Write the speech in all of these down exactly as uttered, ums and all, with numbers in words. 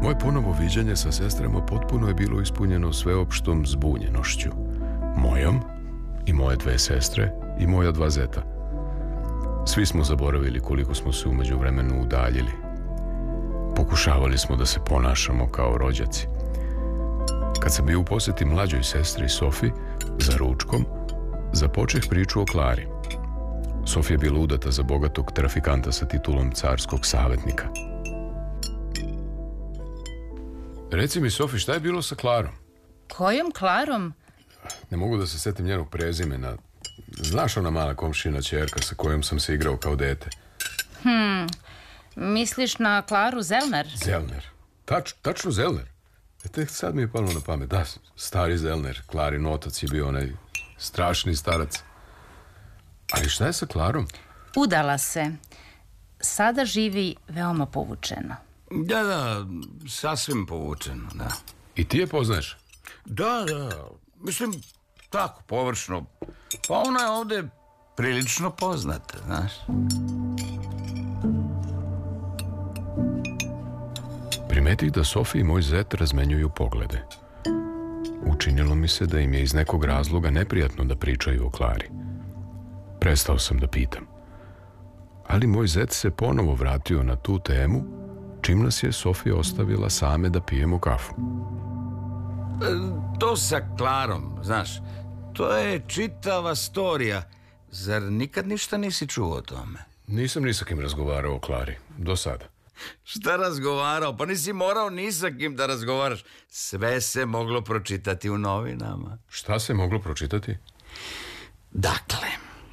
Moje ponovo viđanje sa sestrama potpuno je bilo ispunjeno sveopštom zbunjenošću. Mojom i moje dve sestre i moja dva zeta. Svi smo zaboravili koliko smo se umeđu vremenu udaljili. Pokušavali smo da se ponašamo kao rođaci. Kad sam bio u posjeti mlađoj sestri Sofi, za ručkom, započeh priču o Klari. Sofija je bila udata za bogatog trafikanta sa titulom carskog savjetnika. Reci mi, Sofi, šta je bilo sa Klarom? Kojom Klarom? Ne mogu da se setim njenog prezimena. Znaš ona mala komšina ćerka sa kojom sam se igrao kao dete? Hmm, misliš na Klaru Zellner? Zellner. Tač, tačno Zellner. E, tek sad mi je palo na pamet. Da, stari Zellner. Klarin otac je bio onaj strašni starac. Ali šta je sa Klarom? Udala se. Sada živi veoma povučeno. Da, da, sasvim povučeno, da. I ti je poznaješ? Da, da, mislim, tako, površno. Pa ona je ovde prilično poznata, znaš. Primetih da Sofi i moj zet razmenjuju poglede. Učinilo mi se da im je iz nekog razloga neprijatno da pričaju o Klari. Prestao sam da pitam. Ali moj zet se ponovo vratio na tu temu, čim nas je Sofija ostavila same da pijemo kafu. E, to sa Klarom, znaš, to je čitava storija. Zar nikad ništa nisi čuo o tome? Nisam ni sa kim razgovarao o Klari, do sada. Šta razgovarao? Pa nisi morao ni sa kim da razgovaraš. Sve se moglo pročitati u novinama. Šta se moglo pročitati? Dakle,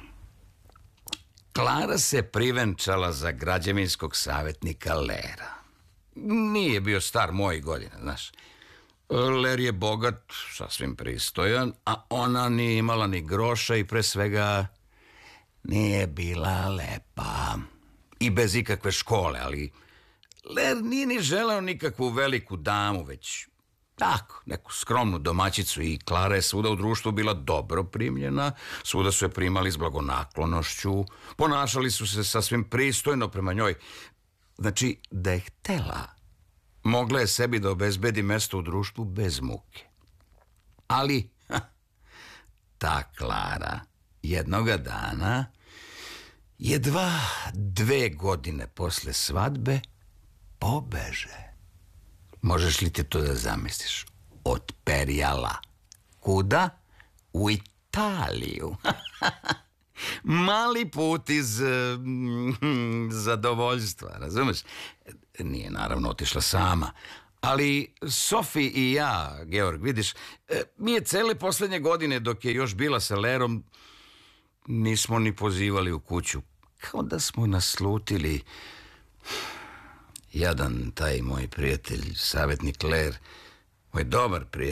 Klara se privenčala za građevinskog savjetnika Lera. Nije bio star mojih godina, znaš. Ler je bogat, sasvim pristojan, a ona nije imala ni groša i pre svega nije bila lepa. I bez ikakve škole, ali Ler nije ni želeo nikakvu veliku damu, već tako, neku skromnu domaćicu, i Klara je svuda u društvu bila dobro primljena, svuda su je primali s blagonaklonošću, ponašali su se sasvim pristojno prema njoj. Znači, da je htela, mogla je sebi da obezbedi mesto u društvu bez muke. Ali, ha, ta Klara jednoga dana, jedva dve godine posle svadbe, pobeže. Možeš li ti to da zamisliš? Otperjala. Kuda? U Italiju. Mali put iz mm, zadovoljstva, razumeš? Nije naravno otišla sama, ali Sofi i ja, Georg, vidiš, mi je cele poslednje godine, dok je još bila sa Lerom, nismo ni pozivali u kuću. Kao da smo naslutili. Jadan taj moj prijatelj, savjetnik Ler, moj dobar prijatelj,